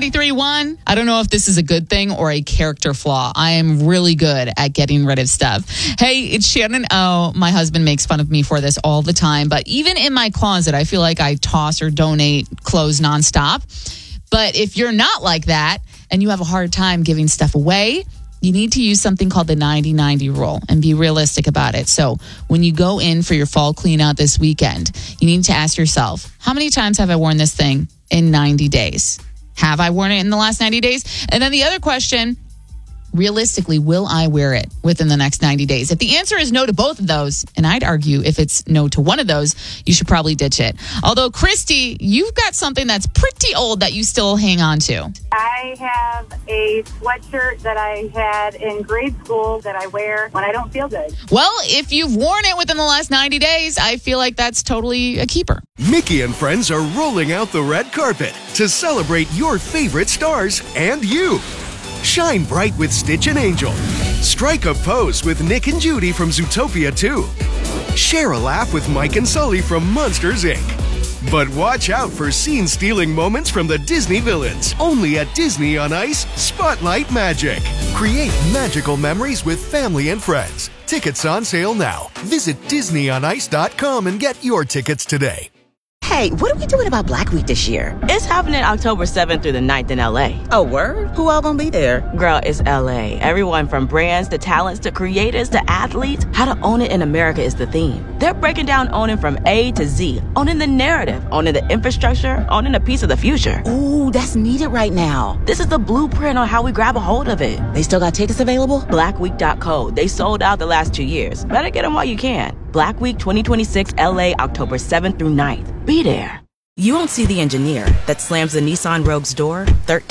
93.1. I don't know if this is a good thing or a character flaw. I am really good at getting rid of stuff. Hey, it's Shannon O. My husband makes fun of me for this all the time, but even in my closet, I feel like I toss or donate clothes nonstop. But if you're not like that and you have a hard time giving stuff away, you need to use something called the 90-90 rule and be realistic about it. So when you go in for your fall clean out this weekend, you need to ask yourself, how many times have I worn this thing in 90 days? Have I worn it in the last 90 days? And then the other question, realistically, will I wear it within the next 90 days? If the answer is no to both of those, and I'd argue if it's no to one of those, you should probably ditch it. Although, Christy, you've got something that's pretty old that you still hang on to. I have a sweatshirt that I had in grade school that I wear when I don't feel good. Well, if you've worn it within the last 90 days, I feel like that's totally a keeper. Mickey and friends are rolling out the red carpet to celebrate your favorite stars and you. Shine bright with Stitch and Angel. Strike a pose with Nick and Judy from Zootopia 2. Share a laugh with Mike and Sully from Monsters, Inc. But watch out for scene-stealing moments from the Disney villains. Only at Disney on Ice Spotlight Magic. Create magical memories with family and friends. Tickets on sale now. Visit DisneyOnIce.com and get your tickets today. Hey, what are we doing about Black Week this year? It's happening October 7th through the 9th in LA. Oh, word? Who all gonna be there? Girl, it's LA. Everyone from brands to talents to creators to athletes. How to own it in America is the theme. They're breaking down owning from A to Z. Owning the narrative, owning the infrastructure, owning a piece of the future. Ooh, that's needed right now. This is the blueprint on how we grab a hold of it. They still got tickets available? Blackweek.co. They sold out the last 2 years. Better get them while you can. Black Week 2026 LA, October 7th through 9th. Be there. You won't see the engineer that slams the Nissan Rogue's door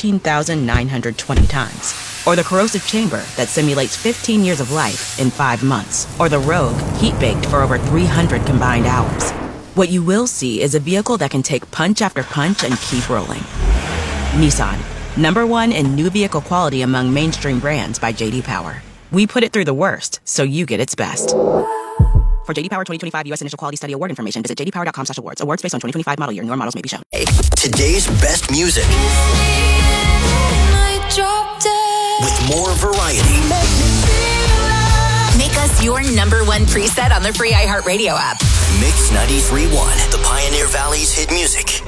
13,920 times. Or the corrosive chamber that simulates 15 years of life in 5 months. Or the Rogue heat-baked for over 300 combined hours. What you will see is a vehicle that can take punch after punch and keep rolling. Nissan, #1 in new vehicle quality among mainstream brands by J.D. Power. We put it through the worst, so you get its best. For J.D. Power 2025 U.S. Initial Quality Study Award information, visit jdpower.com/awards. Awards based on 2025 model year. Newer models may be shown. Today's best music. With more variety. Make us your #1 preset on the free iHeartRadio app. Mix 93.1, the Pioneer Valley's hit music.